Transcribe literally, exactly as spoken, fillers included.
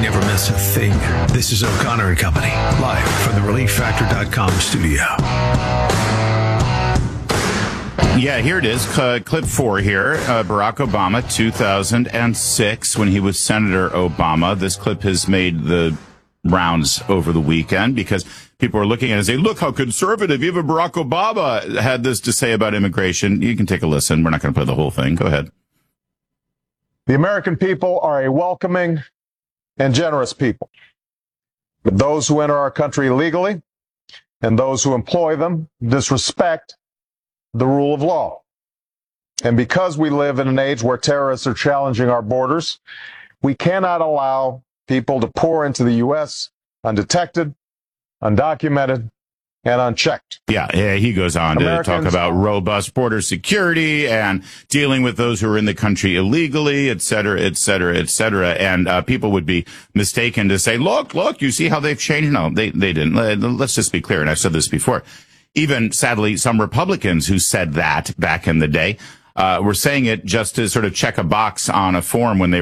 never miss a thing. This is O'Connor and Company, live from the relief factor dot com studio. Yeah, here it is, uh, clip four here. Uh, Barack Obama, two thousand six, when he was Senator Obama. This clip has made the rounds over the weekend because people are looking at it and saying, look how conservative even Barack Obama had this to say about immigration. You can take a listen. We're not going to play the whole thing. Go ahead. The American people are a welcoming and generous people. But those who enter our country illegally and those who employ them disrespect the rule of law. And because we live in an age where terrorists are challenging our borders, we cannot allow people to pour into the U S undetected, undocumented, and unchecked. Yeah, yeah, he goes on Americans, to talk about robust border security and dealing with those who are in the country illegally, et cetera, et cetera, et cetera. And uh, people would be mistaken to say, look, look, you see how they've changed? No, they, they didn't. Let's just be clear, and I've said this before. Even, sadly, some Republicans who said that back in the day uh, were saying it just to sort of check a box on a form when they